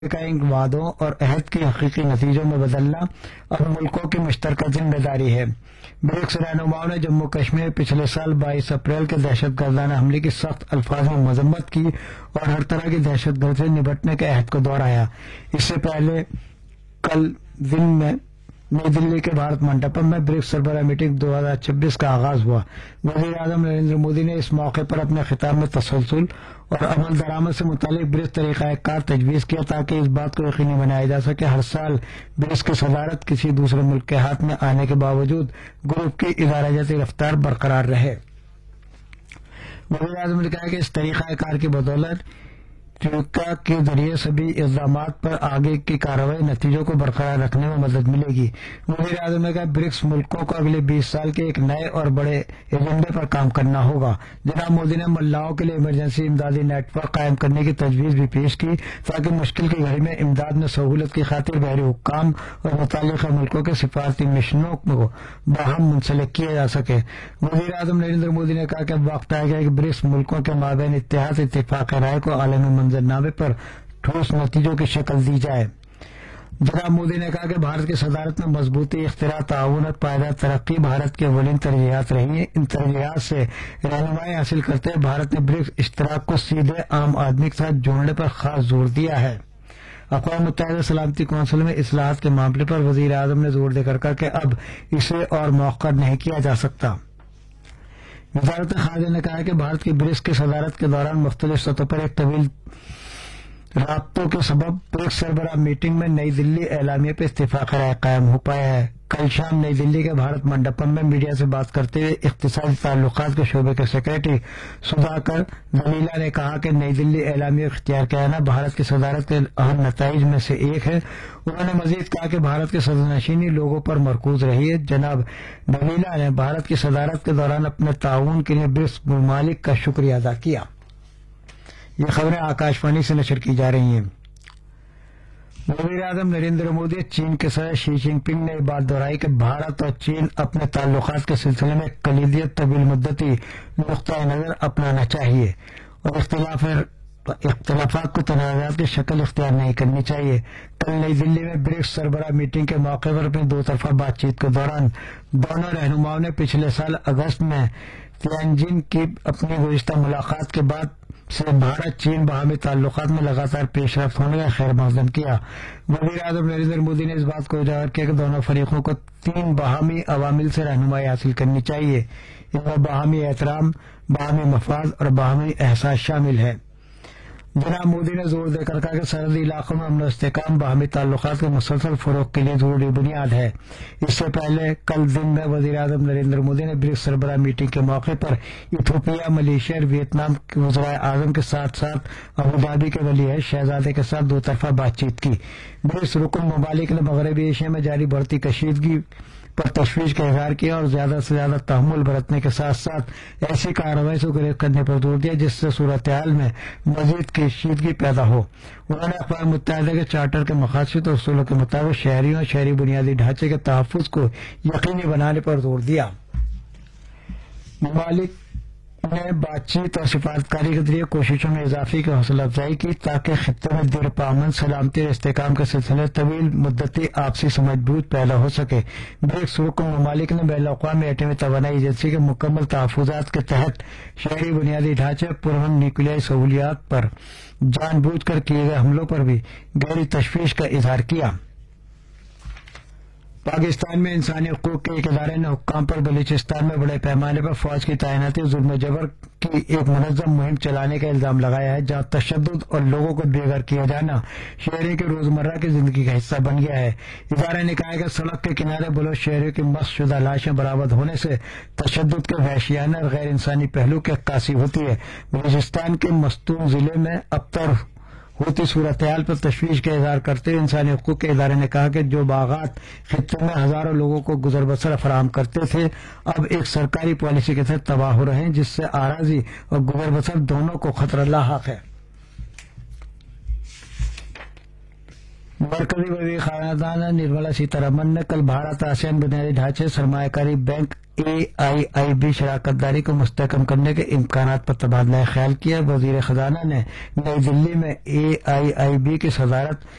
کا ان وعدوں اور عہد کے حقیقی نتیجوں میں بدلنا اور ملکوں کی مشترکہ ذمہ داری ہے۔ برکس رہنماؤں نے جموں کشمیر میں پچھلے سال 22 اپریل کے دہشت گردانہ حملے کی سخت الفاظ میں مذمت کی اور ہر طرح کی دہشت گردی سے نمٹنے کے عہد کو دہرایا۔ اس سے پہلے کل دن میں نئی دلی کے بھارت منڈپم میں برکس سربراہ میٹنگ 2026 کا آغاز ہوا۔ وزیر اعظم نریندر مودی نے اس موقع پر اپنے خطاب میں تسلسل اور عمل درآمد سے متعلق برکس طریقہ کار تجویز کیا تاکہ اس بات کو یقینی بنایا جا سکے ہر سال برکس کی صدارت کسی دوسرے ملک کے ہاتھ میں آنے کے باوجود گروپ کی ادارہ جاتی رفتار برقرار رہے۔ وزیر اعظم نے کہا کہ اس طریقہ کار کی بدولت ٹریکا کے ذریعے سبھی اقدامات پر آگے کی کارروائی نتیجوں کو برقرار رکھنے میں مدد ملے گی۔ وزیر اعظم نے کہا برکس ملکوں کو اگلے 20 سال کے ایک نئے اور بڑے ایجنڈے پر کام کرنا ہوگا۔ جناب مودی نے ملاحوں کے لیے ایمرجنسی امدادی نیٹ ورک قائم کرنے کی تجویز بھی پیش کی تاکہ مشکل کی گھڑی میں امداد میں سہولت کی خاطر بحری حکام اور متعلقہ ملکوں کے سفارتی مشنوں کو باہم منسلک کیا جا سکے۔ وزیر اعظم نریندر مودی نے کہا کہ اب وقت آ گیا کہ برکس ملکوں کے مابین اتفاق رائے کو عالمی منظرنامے پر ٹھوس نتیجوں کی شکل دی جائے۔ جناب مودی نے کہا کہ بھارت کی صدارت میں مضبوطی، اختراع، تعاون اور پائیدار ترقی بھارت کی اولین ترجیحات رہی ہیں۔ ان ترجیحات سے رہنمائی حاصل کرتے ہوئے بھارت نے برکس اشتراک کو سیدھے عام آدمی کے ساتھ جوڑنے پر خاص زور دیا ہے۔ اقوام متحدہ سلامتی کونسل میں اصلاحات کے معاملے پر وزیر اعظم نے زور دے کر کہا کہ اب اسے اور مؤخر نہیں کیا جا سکتا۔ وزارت خارجہ نے کہا کہ بھارت کی برکس کی صدارت کے دوران مختلف سطحوں پر ایک طویل رابطوں کے سبب برکس سربراہ میٹنگ میں نئی دلی اعلامیہ پہ اتفاق رائے قائم ہو پایا ہے۔ کل شام نئی دلی کے بھارت منڈپم میں میڈیا سے بات کرتے ہوئے اقتصادی تعلقات کے شعبے کے سیکرٹری سدھاکر دلیلا نے کہا کہ نئی دلی اعلامیہ اختیار کیا جانا بھارت کی صدارت کے اہم نتائج میں سے ایک ہے۔ انہوں نے مزید کہا کہ بھارت کی صدرنشینی لوگوں پر مرکوز رہی ہے۔ جناب دلیلا نے بھارت کی صدارت کے دوران اپنے تعاون کے لیے برکس ممالک کا شکریہ ادا کیا۔ یہ خبریں آکاش وانی سے نشر کی جا رہی ہیں۔ وزیر اعظم نریندر مودی چین کے صدر شی جن پنگ نے یہ بات دہرائی کہ بھارت اور چین اپنے تعلقات کے سلسلے میں کلیدیت طویل مدتی نقطۂ نظر اپنانا چاہیے اور اختلافات کو تنازعات کی شکل اختیار نہیں کرنی چاہیے۔ کل نئی دلی میں برکس سربراہ میٹنگ کے موقع پر اپنی دو طرفہ بات چیت کے دوران دونوں رہنماؤں نے پچھلے سال اگست میں تیانجن کی اپنی گزشتہ ملاقات کے بعد سے بھارت چین باہمی تعلقات میں لگاتار پیش رفت ہونے کا خیر مقدم کیا۔ وزیر اعظم نریندر مودی نے اس بات کو اجاگر کیا کہ دونوں فریقوں کو 3 باہمی عوامل سے رہنمائی حاصل کرنی چاہیے۔ ان میں باہمی احترام، باہمی مفاد اور باہمی احساس شامل ہے۔ جناب مودی نے زور دے کر کہا کہ سرحدی علاقوں میں امن و استحکام باہمی تعلقات کے مسلسل فروغ کے لیے ضروری بنیاد ہے۔ اس سے پہلے کل دن میں وزیر اعظم نریندر مودی نے برکس سربراہ میٹنگ کے موقع پر ایتھوپیا، ملائیشیا اور ویتنام کے وزرائے اعظم کے ساتھ ساتھ ابوظہبی کے ولی عہد شہزادے کے ساتھ 2 طرفہ بات چیت کی۔ برکس رکن ممالک نے مغربی ایشیا میں جاری بڑھتی کشیدگی پر تشویش کا اظہار کیا اور زیادہ سے زیادہ تحمل برتنے کے ساتھ ساتھ ایسی کارروائی سے گریز کرنے پر زور دیا جس سے صورتحال میں مزید کشیدگی پیدا ہو۔ انہوں نے اقوام متحدہ کے چارٹر کے مقاصد اور اصولوں کے مطابق شہریوں اور شہری بنیادی ڈھانچے کے تحفظ کو یقینی بنانے پر زور دیا۔ ممالک نے بات چیت اور سفارتکاری کے ذریعے کوششوں میں اضافے کی حوصلہ افزائی کی تاکہ خطے میں دیر پامن سلامتی اور استحکام کے سلسلے طویل مدتی آپسی سمجھ بوجھ پیدا ہو سکے۔ برکس رکن ممالک نے بین الاقوامی ایٹمی توانائی ایجنسی کے مکمل تحفظات کے تحت شہری بنیادی ڈھانچے، پرامن نیوکلیائی سہولیات پر جان بوجھ کر کیے گئے حملوں پر بھی گہری تشویش کا اظہار کیا۔ پاکستان میں انسانی حقوق کے ایک ادارے نے حکام پر بلوچستان میں بڑے پیمانے پر فوج کی تعیناتی ظلم و جبر کی ایک منظم مہم چلانے کا الزام لگایا ہے جہاں تشدد اور لوگوں کو بے گھر کیا جانا شہریوں کی روزمرہ کی زندگی کا حصہ بن گیا ہے۔ ادارے نے کہا کہ سڑک کے کنارے بلوچ شہریوں کی مسخ شدہ لاشیں برآمد ہونے سے تشدد کے وحشیانہ اور غیر انسانی پہلو کی عکاسی ہوتی ہے۔ بلوچستان کے مستون ضلع میں ابتر ہوتی صورتحال پر تشویش کا اظہار کرتے ہوئے انسانی حقوق کے ادارے نے کہا کہ جو باغات خطے میں ہزاروں لوگوں کو گزر بسر فراہم کرتے تھے اب ایک سرکاری پالیسی کے تحت تباہ ہو رہے ہیں جس سے آراضی اور گزر بسر دونوں کو خطرہ لاحق ہے۔ مرکزی وزیر خزانہ نرملا سیتارمن نے کل بھارت آسیان بنیادی ڈھانچے سرمایہ کاری بینک AIIB شراکت داری کو مستحکم کرنے کے امکانات پر تبادلہ خیال کیا۔ وزیر خزانہ نے نئی دلی میں AIIB کی صدارت